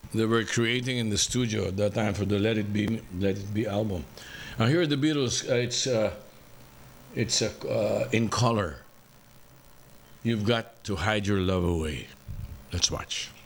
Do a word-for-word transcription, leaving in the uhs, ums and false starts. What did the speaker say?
they were creating in the studio at that time for the Let It Be Let It Be album. Now here are the Beatles. Uh, it's uh, it's uh, uh, in color. You've got to hide your love away. Let's watch.